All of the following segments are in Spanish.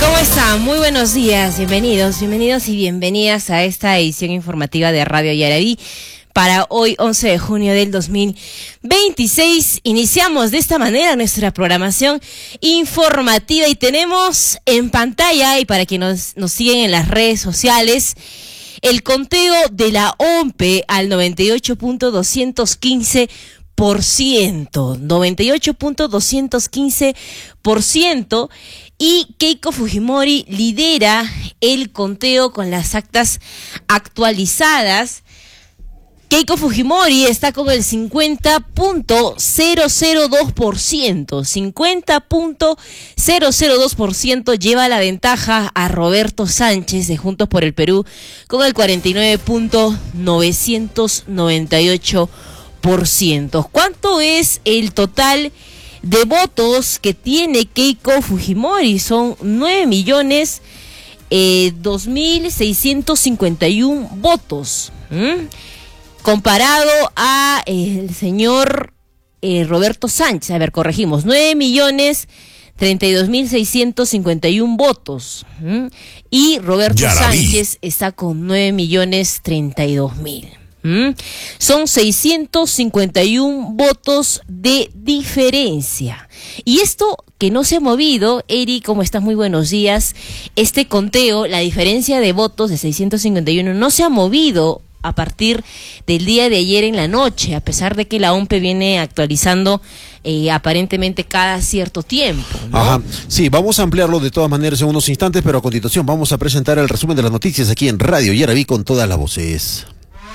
¿Cómo están? Muy buenos días, bienvenidos y bienvenidas a esta edición informativa de Radio Yaraví para hoy 11 de junio del 2026. Iniciamos de esta manera nuestra programación informativa y tenemos en pantalla, y para quienes nos siguen en las redes sociales, el conteo de la OMPE al 98.215%. 98.215%, y Keiko Fujimori lidera el conteo con las actas actualizadas. Keiko Fujimori está con el 50.002%, 50.002%, lleva la ventaja a Roberto Sánchez de Juntos por el Perú con el 49.998%. ¿Cuánto es el total de votos que tiene Keiko Fujimori? Son 9.002.651 votos. Comparado a el señor Roberto Sánchez, a ver, corregimos, 9.032.651 votos. Y Roberto Sánchez está con 9.032.000. Son 651 votos de diferencia. Y esto que no se ha movido, Eri, ¿cómo estás? Muy buenos días. Este conteo, la diferencia de votos de 651 no se ha movido a partir del día de ayer en la noche, a pesar de que la OMPE viene actualizando aparentemente cada cierto tiempo, ¿no? Ajá, sí, vamos a ampliarlo de todas maneras en unos instantes, pero a continuación vamos a presentar el resumen de las noticias aquí en Radio Yaraví con todas las voces.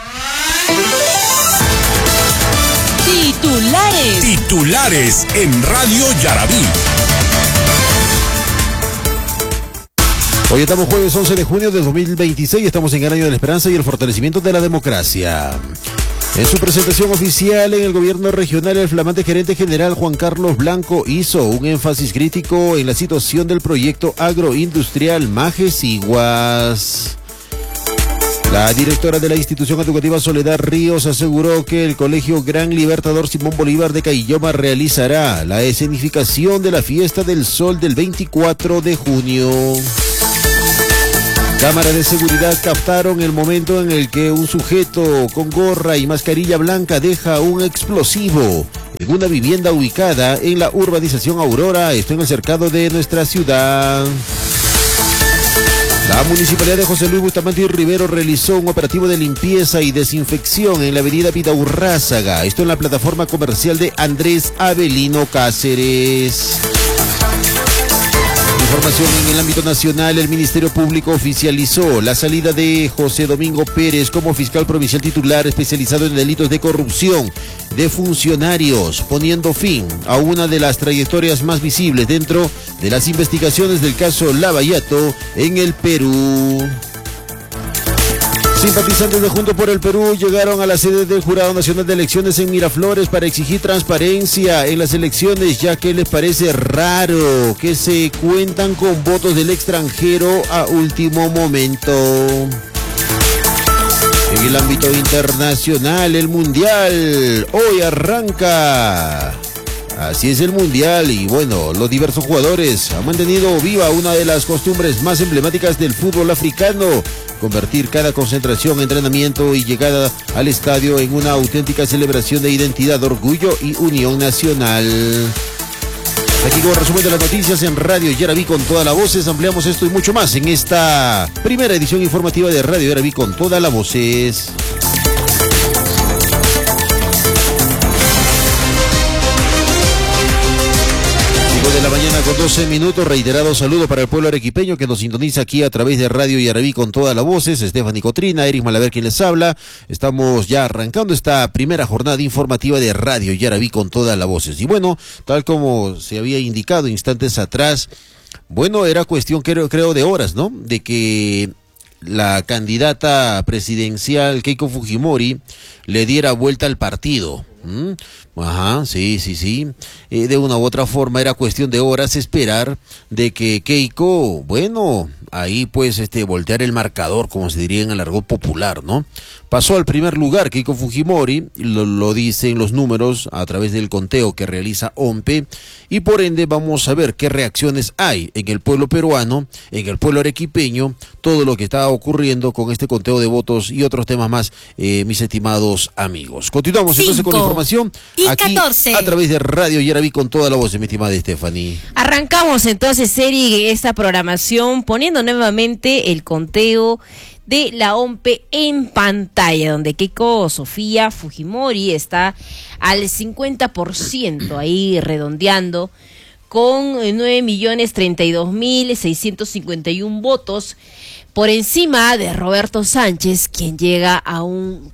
Titulares en Radio Yaraví. Hoy estamos jueves 11 de junio de 2026, estamos en el año de la esperanza y el fortalecimiento de la democracia. En su presentación oficial en el gobierno regional, el flamante gerente general Juan Carlos Blanco hizo un énfasis crítico en la situación del proyecto agroindustrial Majesiguas. La directora de la institución educativa Soledad Ríos aseguró que el Colegio Gran Libertador Simón Bolívar de Caylloma realizará la escenificación de la Fiesta del Sol del 24 de junio. Cámaras de seguridad captaron el momento en el que un sujeto con gorra y mascarilla blanca deja un explosivo en una vivienda ubicada en la urbanización Aurora, esto en el cercado de nuestra ciudad. La Municipalidad de José Luis Bustamante y Rivero realizó un operativo de limpieza y desinfección en la avenida Vidaurrázaga, esto en la plataforma comercial de Andrés Avelino Cáceres. Información en el ámbito nacional, el Ministerio Público oficializó la salida de José Domingo Pérez como fiscal provincial titular especializado en delitos de corrupción de funcionarios, poniendo fin a una de las trayectorias más visibles dentro de las investigaciones del caso Lavallato en el Perú. Simpatizantes de Juntos por el Perú llegaron a la sede del Jurado Nacional de Elecciones en Miraflores para exigir transparencia en las elecciones, ya que les parece raro que se cuentan con votos del extranjero a último momento. En el ámbito internacional, el Mundial hoy arranca. Así es el Mundial y bueno, los diversos jugadores han mantenido viva una de las costumbres más emblemáticas del fútbol africano: convertir cada concentración, entrenamiento y llegada al estadio en una auténtica celebración de identidad, orgullo y unión nacional. Aquí con el resumen de las noticias en Radio Yaraví con todas las voces. Ampliamos esto y mucho más en esta primera edición informativa de Radio Yaraví con todas las voces. De la mañana con 12 minutos, reiterado saludo para el pueblo arequipeño que nos sintoniza aquí a través de Radio Yaraví con todas las voces. Stephanie Cotrina, Eric Malaver quien les habla. Estamos ya arrancando esta primera jornada informativa de Radio Yaraví con todas las voces. Y bueno, tal como se había indicado instantes atrás, bueno, era cuestión creo de horas, ¿no? De que la candidata presidencial Keiko Fujimori le diera vuelta al partido. Ajá, sí. De una u otra forma era cuestión de horas esperar de que Keiko, bueno, ahí pues voltear el marcador, como se diría en el argot popular, ¿no? Pasó al primer lugar Keiko Fujimori, lo dicen los números a través del conteo que realiza OMPE, y por ende vamos a ver qué reacciones hay en el pueblo peruano, en el pueblo arequipeño, todo lo que está ocurriendo con este conteo de votos y otros temas más, mis estimados amigos. Continuamos entonces con la información aquí 14. A través de Radio Yaraví con toda la voz de mi estimada Stephanie. Arrancamos entonces, Eric, esta programación poniendo nuevamente el conteo de la OMPE en pantalla, donde Keiko Sofía Fujimori está al 50%, ahí redondeando, con 9.032.651 votos, por encima de Roberto Sánchez, quien llega a un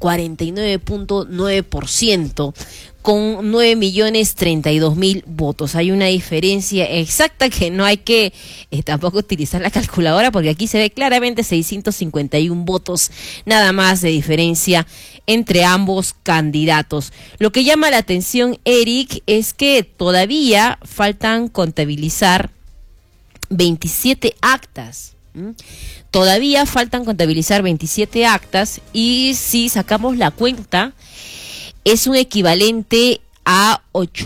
49.9%, con 9.032.000 votos. Hay una diferencia exacta que no hay que tampoco utilizar la calculadora, porque aquí se ve claramente 651 votos nada más de diferencia entre ambos candidatos. Lo que llama la atención, Eric, es que todavía faltan contabilizar 27 actas. Todavía faltan contabilizar 27 actas, y si sacamos la cuenta, es un equivalente a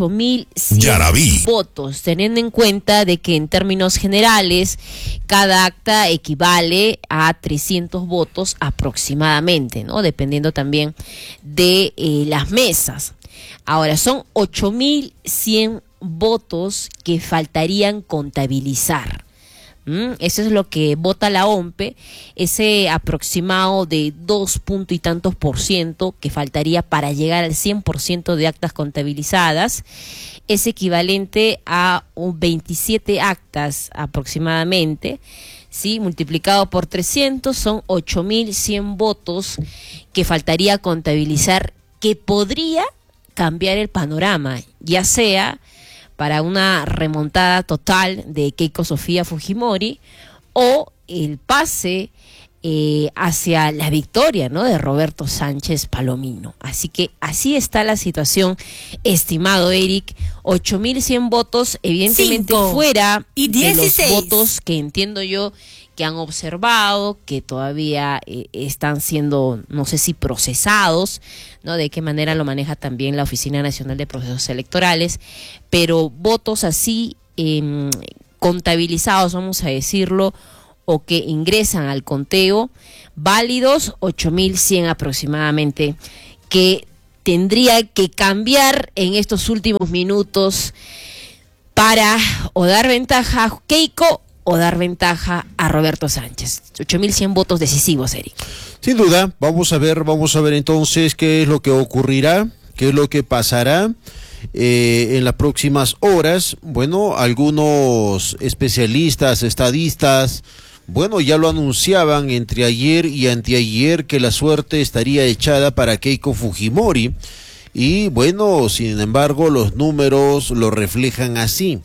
8.100 votos, teniendo en cuenta de que en términos generales cada acta equivale a 300 votos aproximadamente, ¿no? Dependiendo también de las mesas. Ahora, son 8.100 votos que faltarían contabilizar. Eso es lo que vota la OMPE, ese aproximado de 2 punto y tantos % que faltaría para llegar al 100% de actas contabilizadas, es equivalente a 27 actas aproximadamente, ¿sí? Multiplicado por 300 son 8.100 votos que faltaría contabilizar, que podría cambiar el panorama, ya sea para una remontada total de Keiko Sofía Fujimori o el pase hacia la victoria, ¿no?, de Roberto Sánchez Palomino. Así que así está la situación, estimado Eric. 8.100 votos, evidentemente 5 fuera de los votos que entiendo yo que han observado, que todavía están siendo, no sé si procesados, ¿no? De qué manera lo maneja también la Oficina Nacional de Procesos Electorales, pero votos así contabilizados, vamos a decirlo, o que ingresan al conteo, válidos, 8.100 aproximadamente, que tendría que cambiar en estos últimos minutos para o dar ventaja a Keiko o dar ventaja a Roberto Sánchez. 8.100 votos decisivos, Eric. Sin duda, vamos a ver entonces qué es lo que ocurrirá, qué es lo que pasará en las próximas horas. Bueno, algunos especialistas, estadistas, bueno, ya lo anunciaban entre ayer y anteayer que la suerte estaría echada para Keiko Fujimori, y bueno, sin embargo, los números lo reflejan así.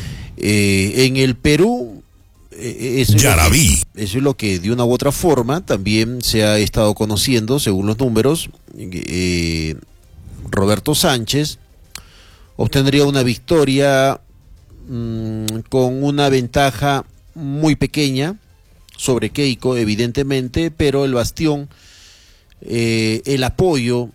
En el Perú, eso es lo que de una u otra forma también se ha estado conociendo, según los números. Roberto Sánchez obtendría una victoria con una ventaja muy pequeña sobre Keiko, evidentemente, pero el bastión, el apoyo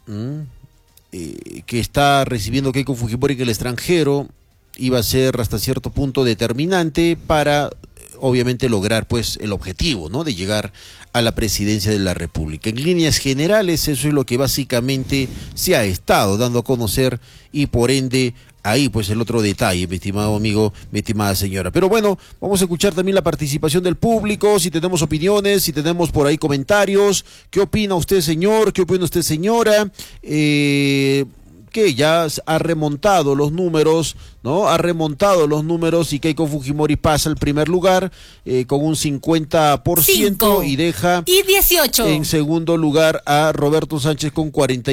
que está recibiendo Keiko Fujimori en el extranjero iba a ser hasta cierto punto determinante para, obviamente, lograr pues el objetivo, ¿no?, de llegar a la presidencia de la República. En líneas generales, eso es lo que básicamente se ha estado dando a conocer, y por ende ahí pues el otro detalle, mi estimado amigo, mi estimada señora. Pero bueno, vamos a escuchar también la participación del público, si tenemos opiniones, si tenemos por ahí comentarios. ¿Qué opina usted, señor? ¿Qué opina usted, señora? Que ya ha remontado los números, ¿no? Ha remontado los números, y Keiko Fujimori pasa al primer lugar con un 50% 5, y deja 18 en segundo lugar a Roberto Sánchez con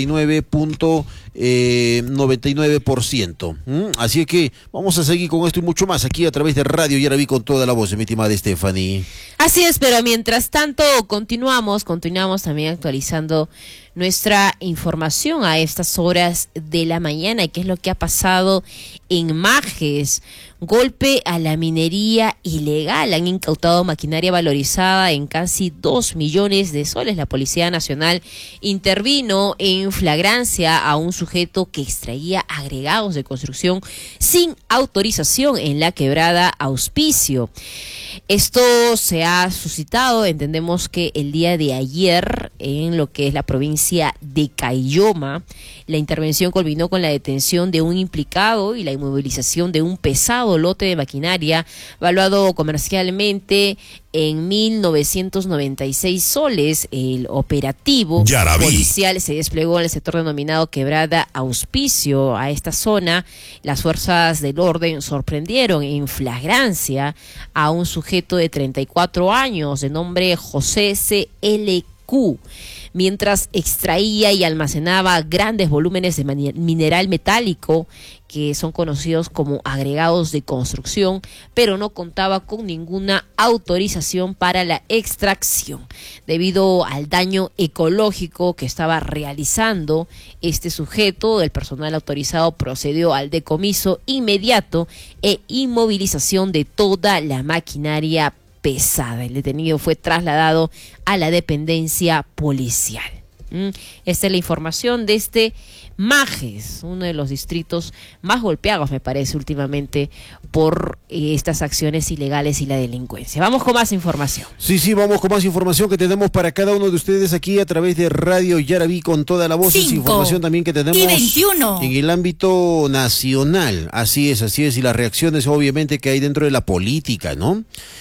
49.99%. Así es que vamos a seguir con esto y mucho más aquí a través de Radio Yaraví con toda la voz de mi estimada Stephanie. Así es, pero mientras tanto continuamos también actualizando nuestra información a estas horas de la mañana, y qué es lo que ha pasado en Majes. Golpe a la minería ilegal. Han incautado maquinaria valorizada en casi 2 millones de soles. La Policía Nacional intervino en flagrancia a un sujeto que extraía agregados de construcción sin autorización en la quebrada Auspicio. Esto se ha suscitado, entendemos que el día de ayer, en lo que es la provincia de Caylloma. La intervención culminó con la detención de un implicado y la inmovilización de un pesado lote de maquinaria valuado comercialmente en 1.996 soles. El operativo policial se desplegó en el sector denominado Quebrada Auspicio. A esta zona, las fuerzas del orden sorprendieron en flagrancia a un sujeto de 34 años de nombre José C.L.Q., mientras extraía y almacenaba grandes volúmenes de mineral metálico que son conocidos como agregados de construcción, pero no contaba con ninguna autorización para la extracción. Debido al daño ecológico que estaba realizando este sujeto, el personal autorizado procedió al decomiso inmediato e inmovilización de toda la maquinaria pesada. El detenido fue trasladado a la dependencia policial. Esta es la información de este Majes, uno de los distritos más golpeados, me parece, últimamente por estas acciones ilegales y la delincuencia. Vamos con más información. Sí, vamos con más información que tenemos para cada uno de ustedes aquí a través de Radio Yarabí con toda la voz. Es información también que tenemos en el ámbito nacional. Así es, y las reacciones obviamente que hay dentro de la política, ¿no?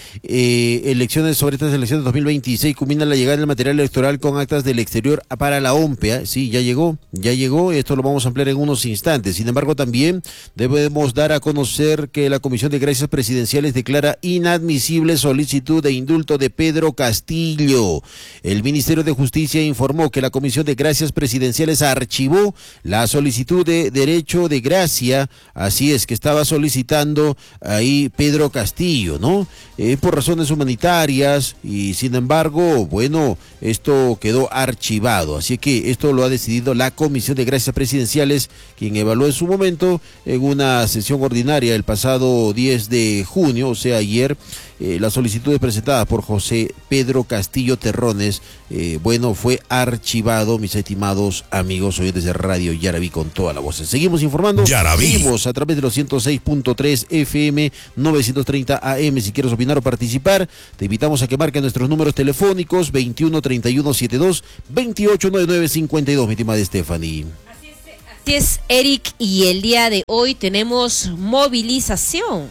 Elecciones sobre estas elecciones 2026, culmina la llegada del material electoral con actas del exterior para la OMPEA. Sí, ya llegó, esto lo vamos a ampliar en unos instantes. Sin embargo, también debemos dar a conocer que la Comisión de Gracias Presidenciales declara inadmisible solicitud de indulto de Pedro Castillo. El Ministerio de Justicia informó que la Comisión de Gracias Presidenciales archivó la solicitud de derecho de gracia, así es, que estaba solicitando ahí Pedro Castillo, ¿no? Por razones humanitarias, y sin embargo, bueno, esto quedó archivado, así que esto lo ha decidido la Comisión de Gracias Presidenciales, quien evaluó en su momento en una sesión ordinaria el pasado 10 de junio, o sea ayer, las solicitudes presentadas por José Pedro Castillo Terrones, fue archivado, mis estimados amigos oyentes de Radio Yarabí con toda la voz. Seguimos informando, seguimos a través de los 106.3 FM, 930 AM. Si quieres opinar o participar, te invitamos a que marques nuestros números telefónicos 21 31 72 28 99 52, mi estimada Stephanie. Así es, Eric, y el día de hoy tenemos movilización.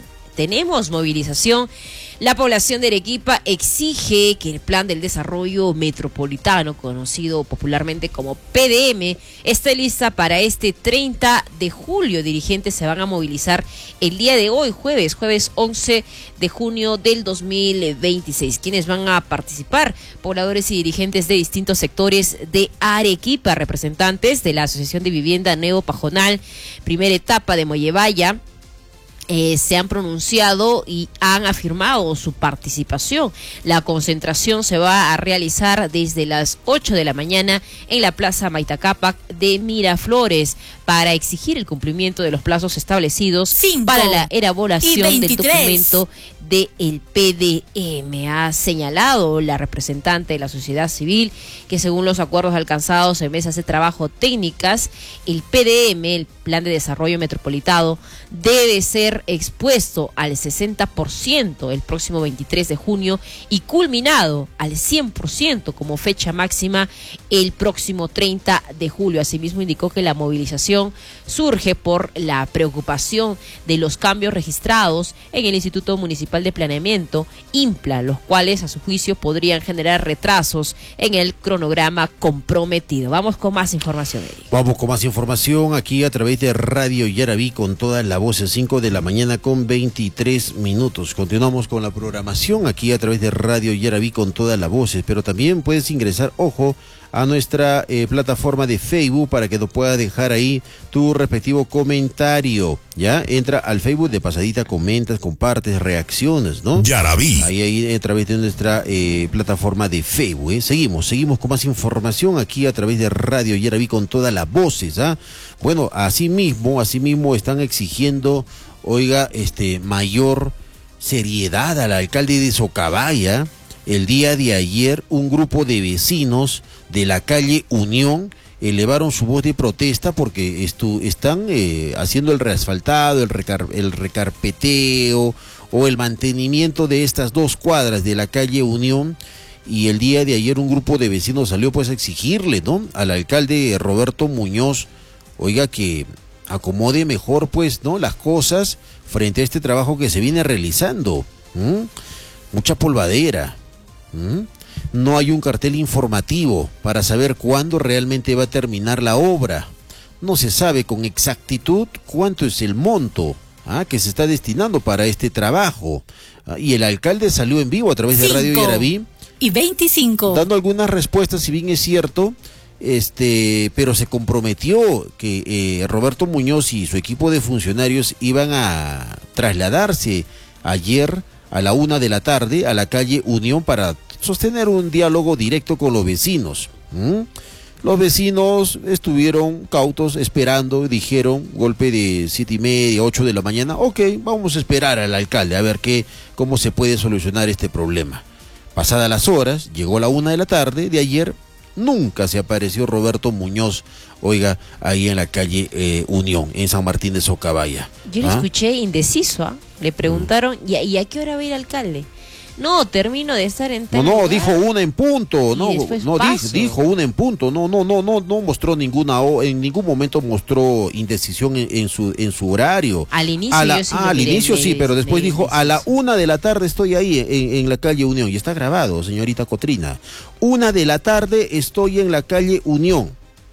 La población de Arequipa exige que el Plan del Desarrollo Metropolitano, conocido popularmente como PDM, esté lista para este 30 de julio. Dirigentes se van a movilizar el día de hoy, jueves 11 de junio del 2026. ¿Quiénes van a participar? Pobladores y dirigentes de distintos sectores de Arequipa, representantes de la Asociación de Vivienda Neo Pajonal, primera etapa de Mollevaya, se han pronunciado y han afirmado su participación. La concentración se va a realizar desde las 8 de la mañana en la Plaza Maitacápac de Miraflores para exigir el cumplimiento de los plazos establecidos para la elaboración del documento del PDM. Ha señalado la representante de la sociedad civil que según los acuerdos alcanzados en mesas de trabajo técnicas, el PDM, el Plan de Desarrollo Metropolitano, debe ser expuesto al 60% el próximo 23 de junio y culminado al 100% como fecha máxima el próximo 30 de julio. Asimismo, indicó que la movilización surge por la preocupación de los cambios registrados en el Instituto Municipal de Planeamiento, IMPLA, los cuales a su juicio podrían generar retrasos en el cronograma comprometido. Vamos con más información, Eric. Vamos con más información aquí a través de Radio Yarabí con toda la voz, 5 de la mañana con 23 minutos. Continuamos con la programación aquí a través de Radio Yarabí con todas las voces, pero también puedes ingresar, ojo, a nuestra plataforma de Facebook para que nos puedas dejar ahí tu respectivo comentario. Ya, entra al Facebook de pasadita, comentas, compartes, reacciones, ¿no? Yarabí. Ahí a través de nuestra plataforma de Facebook. Seguimos con más información aquí a través de Radio Yarabí con todas las voces, ¿ah? Bueno, asimismo están exigiendo oiga, mayor seriedad al alcalde de Socabaya. El día de ayer, un grupo de vecinos de la calle Unión elevaron su voz de protesta porque están haciendo el reasfaltado, el recarpeteo o el mantenimiento de estas 2 cuadras de la calle Unión. Y el día de ayer un grupo de vecinos salió pues a exigirle, ¿no?, al alcalde Roberto Muñoz, oiga, que acomode mejor pues, ¿no?, las cosas frente a este trabajo que se viene realizando. Mucha polvadera. No hay un cartel informativo para saber cuándo realmente va a terminar la obra. No se sabe con exactitud cuánto es el monto que se está destinando para este trabajo. Y el alcalde salió en vivo a través de Radio Yarabí. Y 25. Dando algunas respuestas, si bien es cierto, pero se comprometió que Roberto Muñoz y su equipo de funcionarios iban a trasladarse ayer a la 1 de la tarde a la calle Unión para sostener un diálogo directo con los vecinos. Los vecinos estuvieron cautos esperando, dijeron, golpe de 7:30, 8 de la mañana, ok, vamos a esperar al alcalde a ver cómo se puede solucionar este problema. Pasadas las horas, llegó la 1 de la tarde de ayer, nunca se apareció Roberto Muñoz, oiga, ahí en la calle Unión, en San Martín de Socabaya. Yo le escuché indeciso, le preguntaron, ¿y a qué hora va a ir el alcalde? No, termino de estar en tal lugar. Dijo 1 en punto, dijo 1 en punto, no mostró en ningún momento mostró indecisión en su horario. Al inicio al inicio sí, pero después dijo a la 1 de la tarde estoy ahí en la calle Unión, y está grabado, señorita Cotrina. 1 de la tarde estoy en la calle Unión.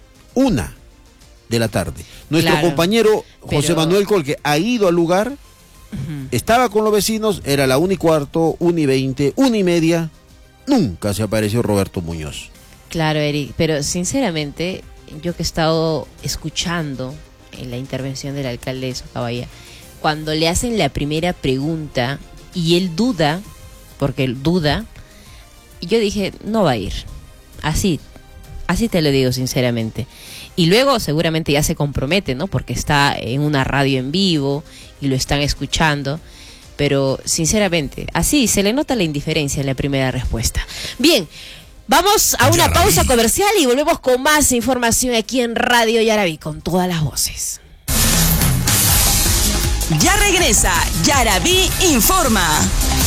1 de la tarde. Nuestro compañero José Manuel Colque ha ido al lugar. Estaba con los vecinos, era la 1:15, 1:20, 1:30, nunca se apareció Roberto Muñoz. Claro, Eric, pero sinceramente, yo que he estado escuchando en la intervención del alcalde de Socabaya, cuando le hacen la primera pregunta y él duda, porque él duda, yo dije, no va a ir, así te lo digo sinceramente. Y luego seguramente ya se compromete, ¿no? Porque está en una radio en vivo y lo están escuchando. Pero sinceramente, así se le nota la indiferencia en la primera respuesta. Bien, vamos a una pausa comercial y volvemos con más información aquí en Radio Yarabí, con todas las voces. Ya regresa Yarabí Informa.